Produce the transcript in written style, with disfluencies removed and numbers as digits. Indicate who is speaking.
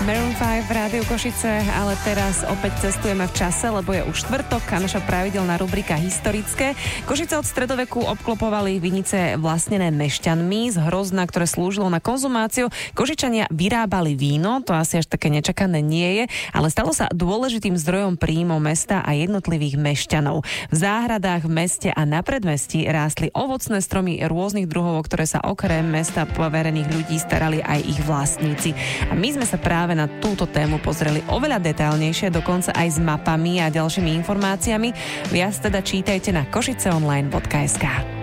Speaker 1: Maroon 5 v Rádiu Košice, ale teraz opäť cestujeme v čase, lebo je už štvrtok a naša pravidelná rubrika Historické. Košice od stredoveku obklopovali vinice vlastnené mešťanmi z hrozna, ktoré slúžilo na konzumáciu. Košičania vyrábali víno, to asi až také nečakané nie je, ale stalo sa dôležitým zdrojom príjmov mesta a jednotlivých mešťanov. V záhradách, v meste a na predmestí rástli ovocné stromy rôznych druhov, o ktoré sa okrem mesta poverených ľudí starali aj ich vlastníci. A my sme sa práve na túto tému pozreli oveľa detailnejšie, dokonca aj s mapami a ďalšími informáciami. Viac teda čítajte na košiceonline.sk.